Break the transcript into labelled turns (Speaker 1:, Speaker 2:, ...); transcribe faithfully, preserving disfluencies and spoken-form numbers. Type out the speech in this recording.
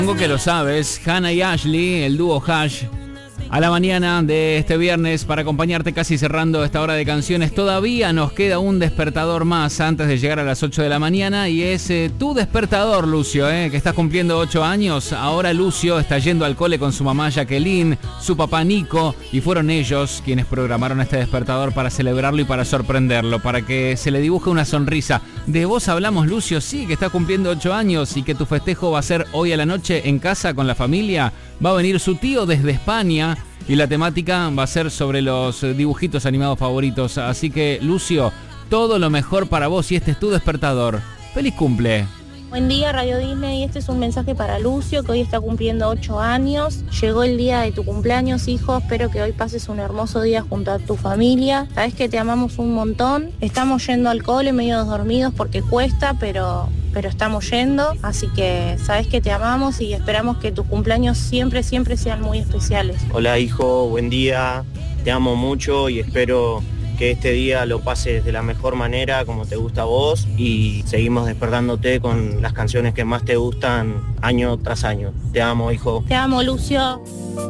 Speaker 1: Supongo que lo sabes, Hannah y Ashley, el dúo Hash, a la mañana de este viernes para acompañarte casi cerrando esta hora de canciones. Todavía nos queda un despertador más antes de llegar a las ocho de la mañana y es eh, tu despertador, Lucio, eh, que estás cumpliendo ocho años. Ahora Lucio está yendo al cole con su mamá Jacqueline, su papá Nico, y fueron ellos quienes programaron este despertador para celebrarlo y para sorprenderlo, para que se le dibuje una sonrisa. ¿De vos hablamos, Lucio? Sí, que estás cumpliendo ocho años y que tu festejo va a ser hoy a la noche en casa con la familia. Va a venir su tío desde España y la temática va a ser sobre los dibujitos animados favoritos. Así que, Lucio, todo lo mejor para vos y este es tu despertador. ¡Feliz cumple!
Speaker 2: Buen día, Radio Disney. Este es un mensaje para Lucio, que hoy está cumpliendo ocho años. Llegó el día de tu cumpleaños, hijo. Espero que hoy pases un hermoso día junto a tu familia. Sabes que te amamos un montón. Estamos yendo al cole medio dormidos porque cuesta, pero... pero estamos yendo, así que sabes que te amamos y esperamos que tus cumpleaños siempre, siempre sean muy especiales.
Speaker 3: Hola hijo, buen día, te amo mucho y espero que este día lo pases de la mejor manera como te gusta a vos y seguimos despertándote con las canciones que más te gustan año tras año. Te amo, hijo.
Speaker 2: Te amo, Lucio.